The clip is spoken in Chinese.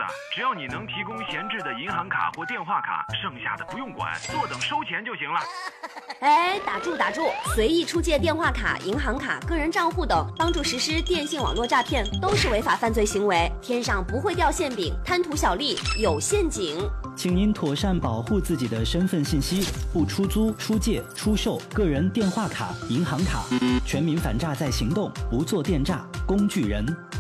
只要你能提供闲置的银行卡或电话卡，剩下的不用管，坐等收钱就行了。 哎，打住！随意出借电话卡、银行卡、个人账户等，帮助实施电信网络诈骗，都是违法犯罪行为。天上不会掉馅饼，贪图小利有陷阱。 请您妥善保护自己的身份信息，不出租、出借、出售个人电话卡、银行卡。全民反诈在行动，不做电诈工具人。